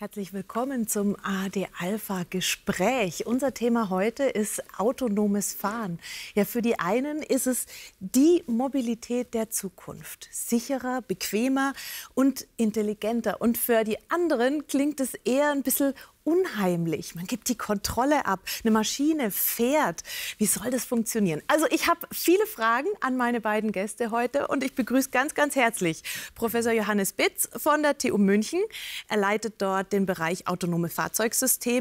Herzlich willkommen zum ARD Alpha Gespräch. Unser Thema heute ist autonomes Fahren. Ja, für die einen ist es die Mobilität der Zukunft. Sicherer, bequemer und intelligenter. Und für die anderen klingt es eher ein bisschen unheimlich. Man gibt die Kontrolle ab. Eine Maschine fährt. Wie soll das funktionieren? Also ich habe viele Fragen an meine beiden Gäste heute und ich begrüße ganz, ganz herzlich Professor Johannes Bitz von der TU München. Er leitet dort den Bereich autonome Fahrzeugsysteme